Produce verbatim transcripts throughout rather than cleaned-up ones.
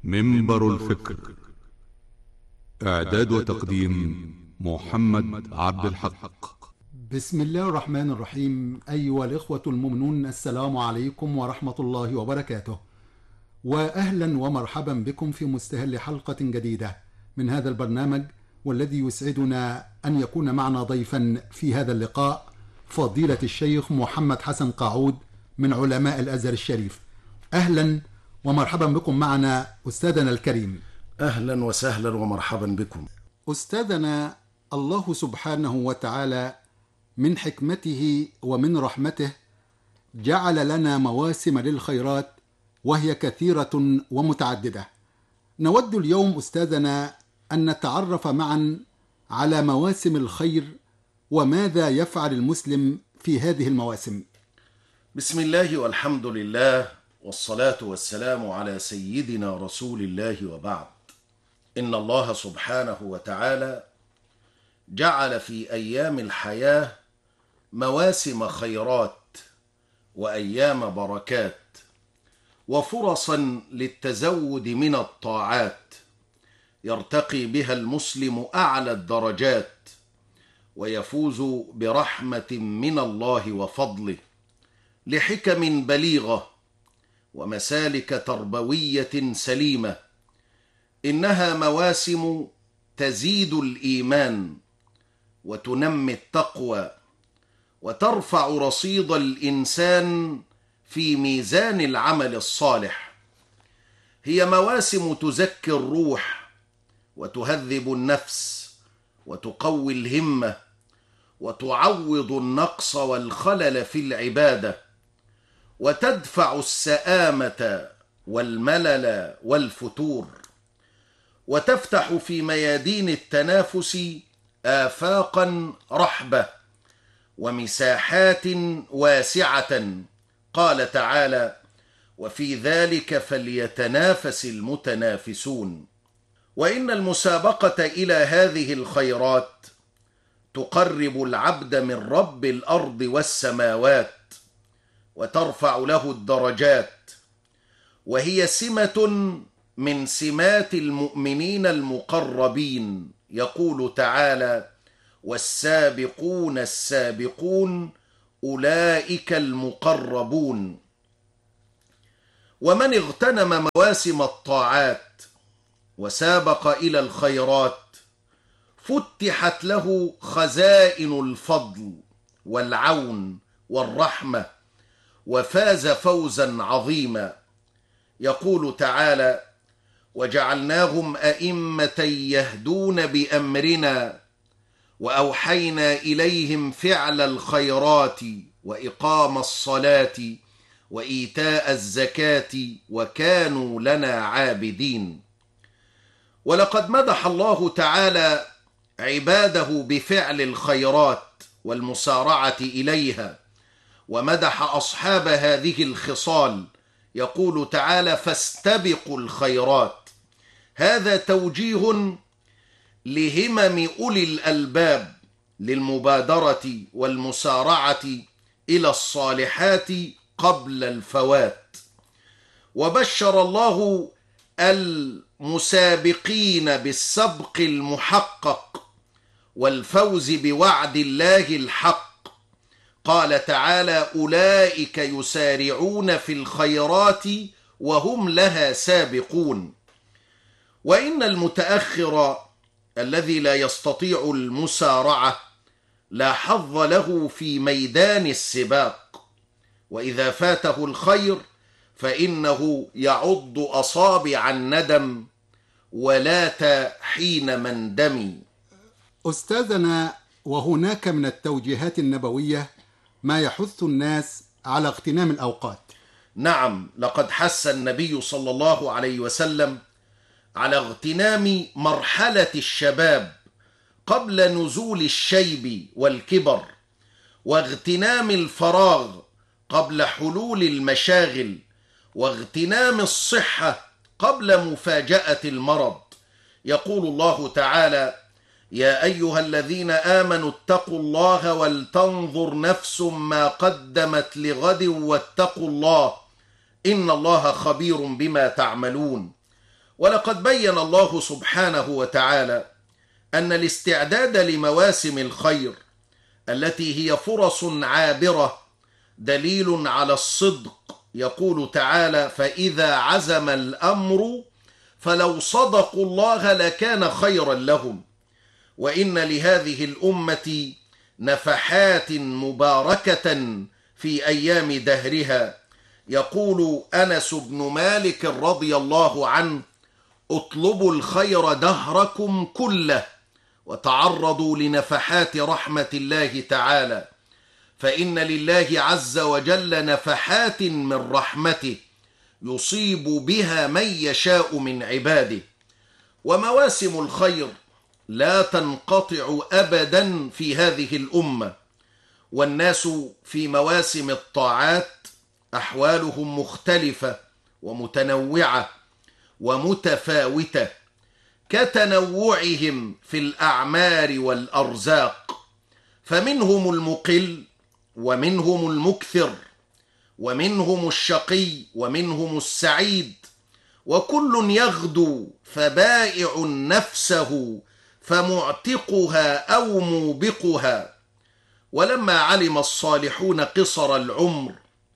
منبر الفكر. إعداد وتقديم محمد عبد الحق. بسم الله الرحمن الرحيم. أيها الإخوة المؤمنون، السلام عليكم ورحمة الله وبركاته، وأهلا ومرحبا بكم في مستهل حلقة جديدة من هذا البرنامج، والذي يسعدنا أن يكون معنا ضيفا في هذا اللقاء فضيلة الشيخ محمد حسن قاعود من علماء الأزهر الشريف. أهلا ومرحبا بكم معنا أستاذنا الكريم. أهلا وسهلا ومرحبا بكم. أستاذنا، الله سبحانه وتعالى من حكمته ومن رحمته جعل لنا مواسم للخيرات، وهي كثيرة ومتعددة. نود اليوم أستاذنا أن نتعرف معا على مواسم الخير، وماذا يفعل المسلم في هذه المواسم. بسم الله والحمد لله، والصلاة والسلام على سيدنا رسول الله، وبعد. إن الله سبحانه وتعالى جعل في أيام الحياة مواسم خيرات وأيام بركات وفرصا للتزود من الطاعات يرتقي بها المسلم أعلى الدرجات ويفوز برحمة من الله وفضله، لحكم بليغة ومسالك تربوية سليمة. إنها مواسم تزيد الإيمان وتنمي التقوى وترفع رصيد الإنسان في ميزان العمل الصالح. هي مواسم تزكي الروح وتهذب النفس وتقوي الهمة وتعوض النقص والخلل في العبادة، وتدفع السآمة والملل والفتور، وتفتح في ميادين التنافس آفاقا رحبة ومساحات واسعة. قال تعالى: وفي ذلك فليتنافس المتنافسون. وإن المسابقة إلى هذه الخيرات تقرب العبد من رب الأرض والسماوات وترفع له الدرجات، وهي سمة من سمات المؤمنين المقربين. يقول تعالى: والسابقون السابقون أولئك المقربون. ومن اغتنم مواسم الطاعات وسابق إلى الخيرات فتحت له خزائن الفضل والعون والرحمة، وفاز فوزا عظيما. يقول تعالى: وجعلناهم أئمة يهدون بأمرنا وأوحينا إليهم فعل الخيرات وإقام الصلاة وإيتاء الزكاة وكانوا لنا عابدين. ولقد مدح الله تعالى عباده بفعل الخيرات والمسارعة إليها، ومدح أصحاب هذه الخصال. يقول تعالى: فاستبقوا الخيرات. هذا توجيه لهمم أولي الألباب للمبادرة والمسارعة إلى الصالحات قبل الفوات. وبشر الله المسابقين بالسبق المحقق والفوز بوعد الله الحق. قال تعالى: أولئك يسارعون في الخيرات وهم لها سابقون. وإن المتأخر الذي لا يستطيع المسارعة لا حظ له في ميدان السباق، وإذا فاته الخير فإنه يعض أصابع الندم ولات حين مندم. أستاذنا، وهناك من التوجيهات النبوية ما يحث الناس على اغتنام الأوقات. نعم، لقد حث النبي صلى الله عليه وسلم على اغتنام مرحلة الشباب قبل نزول الشيب والكبر، واغتنام الفراغ قبل حلول المشاغل، واغتنام الصحة قبل مفاجأة المرض. يقول الله تعالى: يا أيها الذين آمنوا اتقوا الله ولتنظر نفس ما قدمت لغد واتقوا الله إن الله خبير بما تعملون. ولقد بين الله سبحانه وتعالى أن الاستعداد لمواسم الخير التي هي فرص عابرة دليل على الصدق. يقول تعالى: فإذا عزم الأمر فلو صدقوا الله لكان خيرا لهم. وإن لهذه الأمة نفحات مباركة في أيام دهرها. يقول أنس بن مالك رضي الله عنه: اطلبوا الخير دهركم كله وتعرضوا لنفحات رحمة الله تعالى، فإن لله عز وجل نفحات من رحمته يصيب بها من يشاء من عباده. ومواسم الخير لا تنقطع أبدا في هذه الأمة، والناس في مواسم الطاعات أحوالهم مختلفة ومتنوعة ومتفاوتة كتنوعهم في الأعمار والأرزاق، فمنهم المقل ومنهم المكثر، ومنهم الشقي ومنهم السعيد، وكل يغدو فبائع نفسه فمعتقها أو موبقها. ولما علم الصالحون قصر العمر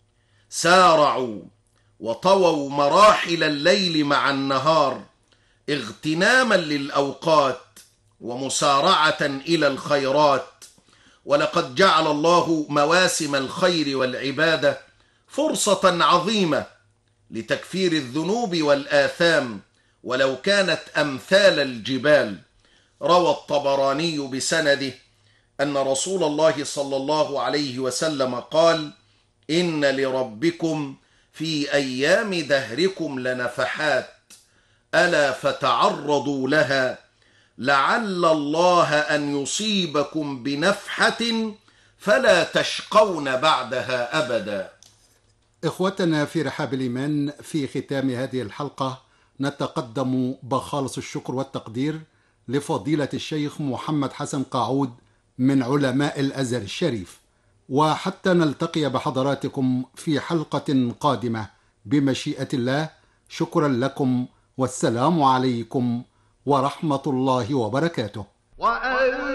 سارعوا وطووا مراحل الليل مع النهار اغتناما للأوقات ومسارعة إلى الخيرات. ولقد جعل الله مواسم الخير والعبادة فرصة عظيمة لتكفير الذنوب والآثام ولو كانت أمثال الجبال. روى الطبراني بسنده أن رسول الله صلى الله عليه وسلم قال: إن لربكم في أيام دهركم لنفحات ألا فتعرضوا لها لعل الله أن يصيبكم بنفحة فلا تشقون بعدها أبدا. إخوتنا في رحاب الإيمان، في ختام هذه الحلقة نتقدم بخالص الشكر والتقدير لفضيلة الشيخ محمد حسن قاعود من علماء الأزهر الشريف، وحتى نلتقي بحضراتكم في حلقة قادمة بمشيئة الله، شكرا لكم والسلام عليكم ورحمة الله وبركاته.